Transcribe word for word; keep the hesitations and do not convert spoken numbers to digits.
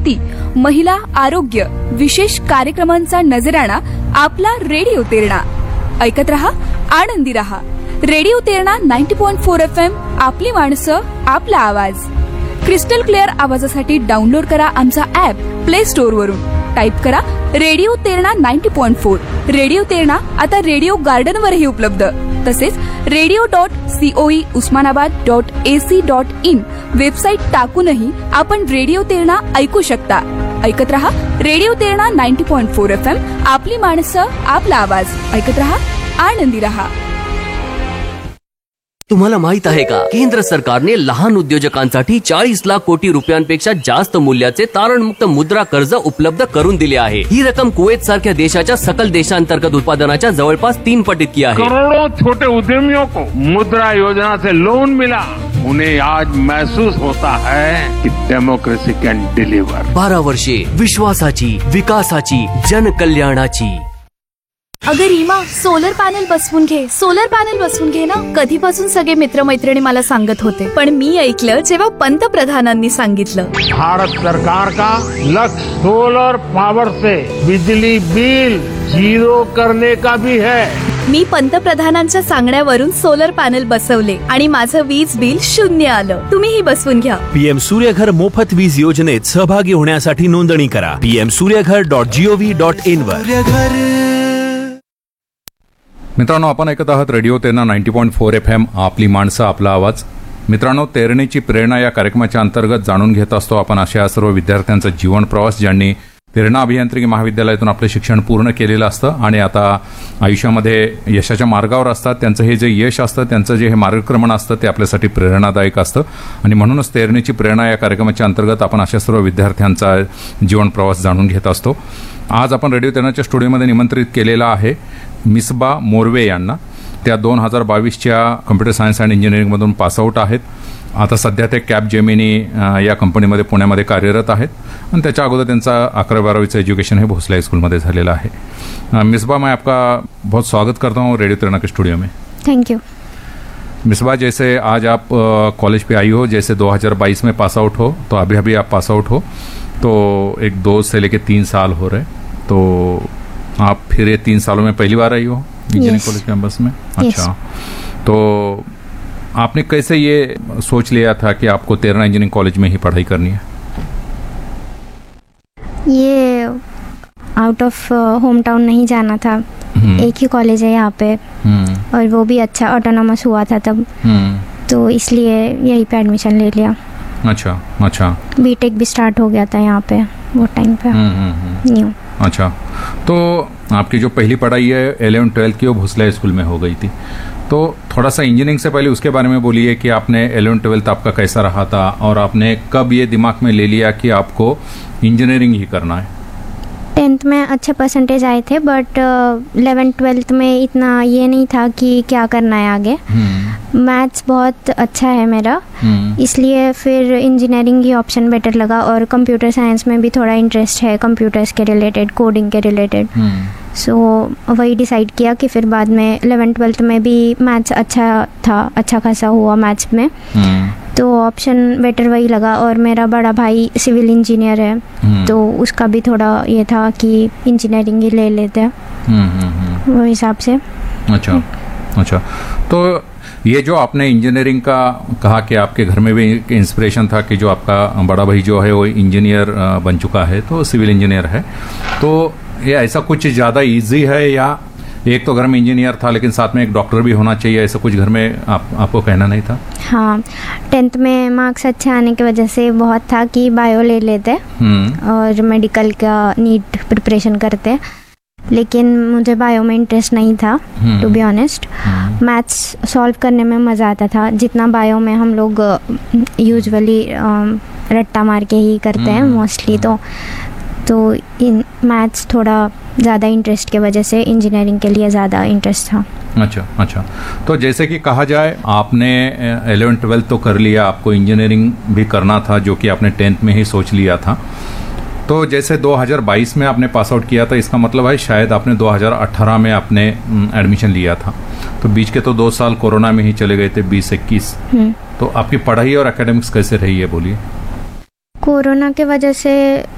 शेती, महिला, आरोग्य, विशेष कार्यक्रमांचा नजराणा आपला रेडिओ तेरणा. ऐकत रहा, आनंदी रहा. Radio Terna ninety point four F M, आपली माणसं, आपला आवाज. क्रिस्टल क्लिअर आवाजासाठी डाउनलोड करा आमचा ऍप प्ले स्टोअर वरून. टाईप करा radio Terna ninety point four. Radio Terna आता रेडिओ गार्डन वरही उपलब्ध. तसेच radio dot COE Osmanabad dot AC dot in website टाकूनही आपण रेडिओ तेरणा ऐकू शकता. ऐकत रहा radio Terna ninety point four F M, आपली माणसं, आपला आवाज. ऐकत रहा, आनंदी रहा. तुम्हाला माहित आहे का, केंद्र सरकारने लहान उद्योजकांसाठी चाळीस लाख कोटी रुपयांपेक्षा जास्त मूल्याचे तारणमुक्त मुद्रा कर्ज उपलब्ध करून दिले आहे. ही रक्कम कुवेत सारख्या देशाच्या सकल देशांतर्गत उत्पादनाच्या जवळपास तीन पट इतकी आहे. करोड़ों छोटे उद्यमियों को मुद्रा योजना से लोन मिला. उन्हें आज महसूस होता है कि डेमोक्रेसी कैन डिलीवर. बारा वर्षे विश्वासाची, विकासाची, जनकल्याणाची. अगं रीमा, सोलर पॅनल बसवून घे, सोलर पॅनल बसवून घे ना. कधीपासून सगळे मित्रमैत्रिणी मला सांगत होते, पण मी ऐकलं जेव्हा पंतप्रधानांनी सांगितलं. भारत सरकार का लक्ष्य सोलर पावर से बिजली बिल जीरो करने का भी है. मी पंतप्रधानांच्या सांगण्यावरून सोलर पॅनल बसवले आणि माझं वीज बिल शून्य आलं. तुम्हीही बसवून घ्या. पीएम सूर्यघर मोफत वीज योजनेत सहभागी होण्यासाठी नोंदणी करा PM Surya Ghar dot gov dot in वर. मित्रांनो, आपण ऐकत आहात radio Terna ninety point four F M, आपली माणसं, आपला आवाज. मित्रांनो, तेरणीची प्रेरणा या कार्यक्रमाच्या अंतर्गत जाणून घेत असतो आपण अशा सर्व विद्यार्थ्यांचा जीवन प्रवास ज्यांनी तेरणा अभियांत्रिकी महाविद्यालयातून आपलं शिक्षण पूर्ण केलेलं असतं आणि आता आयुष्यामध्ये यशाच्या मार्गावर असतात. त्यांचं हे जे यश असतं, त्यांचं जे हे मार्गक्रमण असतं, ते आपल्यासाठी प्रेरणादायक असतं आणि म्हणूनच तेरणीची प्रेरणा या कार्यक्रमाच्या अंतर्गत आपण अशा सर्व विद्यार्थ्यांचा जीवन प्रवास जाणून घेत असतो. आज आपण रेडिओ तेरणाच्या स्टुडिओमध्ये निमंत्रित केलेला आहे मिसबा मोर्वे यांना. त्या दोन हजार बावीसच्या कम्प्युटर सायन्स अँड इंजिनिअरिंगमधून पासआउट आहेत. आता सध्या ते कॅप जेमिनी या कंपनीमध्ये पुण्यामध्ये कार्यरत आहेत आणि त्याच्या अगोदर त्यांचा अकरा बारावीचं एजुकेशन हे भोसले हाईस्कूल में झालेलं आहे. मिसबा, मैं आपका बहुत स्वागत करता हूँ रेडियो तेरणा के स्टूडियो में. Thank you. मिसबा, जैसे आज आप कॉलेज पे आई हो, जैसे दो हजार बाईस में पास आउट हो, तो अभी अभी आप पास आउट हो, तो एक दो से लेके तीन साल हो रहे, तो आप फिर ये तीन सालों में पहली बार आई हो इंजीनियरिंग कॉलेज कैंपस में. अच्छा, तो आपने कैसे ये सोच लिया था कि आपको तेरणा इंजीनियरिंग कॉलेज में ही पढ़ाई करनी है? ये आउट ऑफ होम टाउन नहीं जाना था. एक ही कॉलेज है यहाँ पे और वो भी अच्छा ऑटोनॉमस हुआ था तब, तो इसलिए यही पे एडमिशन ले लिया. अच्छा अच्छा. बीटेक भी स्टार्ट हो गया था यहाँ पे वो टाइम पे न्यू. अच्छा, तो आपकी जो पहली पढ़ाई है इलेवन ट्वेल्थ की वो भोसले स्कूल में हो गई थी, तो थोड़ा सा इंजीनियरिंग से पहले उसके बारे में बोलिए कि आपने इलेवन ट्वेल्थ आपका कैसा रहा था और आपने कब ये दिमाग में ले लिया कि आपको इंजीनियरिंग ही करना है? टेंथ में अच्छे परसेंटेज आए थे, बट इलेवन ट्वेल्थ में इतना ये नहीं था कि क्या करना है आगे. मैथ्स बहुत अच्छा है मेरा, इसलिए फिर इंजीनियरिंग ही ऑप्शन बेटर लगा. और कंप्यूटर साइंस में भी थोड़ा इंटरेस्ट है, कंप्यूटर्स के रिलेटेड, कोडिंग के रिलेटेड. सो so, वही डिसाइड किया कि फिर बाद में इलेवन ट्वेल्थ में भी मैथ्स अच्छा था, अच्छा खासा हुआ मैथ्स में, तो ऑप्शन बेटर वही लगा. और मेरा बड़ा भाई सिविल इंजीनियर है, तो उसका भी थोड़ा ये था कि इंजीनियरिंग ही ले लेते हैं, वो हिसाब से. अच्छा अच्छा. तो ये जो आपने इंजीनियरिंग का कहा कि आपके घर में भी इंस्पिरेशन था कि जो आपका बड़ा भाई जो है वो इंजीनियर बन चुका है, तो सिविल इंजीनियर है, तो ये ऐसा कुछ ज़्यादा इजी है या एक तो घर में इंजीनियर था लेकिन साथ में एक डॉक्टर भी होना चाहिए, ऐसा कुछ घर में आप, आपको कहना नहीं था? हाँ, टेंथ में मार्क्स अच्छे आने की वजह से बहुत था कि बायो ले लेते और मेडिकल का नीट प्रिपरेशन करते, लेकिन मुझे बायो में इंटरेस्ट नहीं था to be honest. Maths solve करने में मज़ा आता था, जितना बायो में हम लोग यूजुअली रट्टा मार के ही करते हैं मोस्टली, तो तो इन मैथ्स थोड़ा ज़्यादा इंटरेस्ट की वजह से इंजीनियरिंग के लिए ज़्यादा इंटरेस्ट था. अच्छा अच्छा. तो जैसे कि कहा जाए आपने इलेवन ट्वेल्थ तो कर लिया, आपको इंजीनियरिंग भी करना था जो कि आपने टेंथ में ही सोच लिया था, तो जैसे दो हज़ार बाईस में आपने पास आउट किया था, इसका मतलब है शायद आपने दो हज़ार अठारह में आपने एडमिशन लिया था, तो बीच के तो दो साल कोरोना में ही चले गए थे, बीस इक्कीस. तो आपकी पढ़ाई और एकेडमिक्स कैसे रही है, बोलिए? कोरोना के वजह से